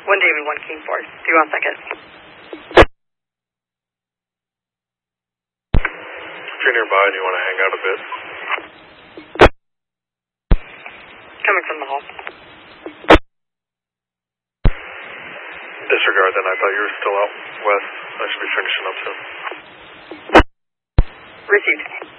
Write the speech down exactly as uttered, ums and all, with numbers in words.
One David, one King Ford. Three one second. If you're nearby and you want to hang out a bit. Coming from the hall. Disregard then, I thought you were still out west. I should be finishing up soon. Received.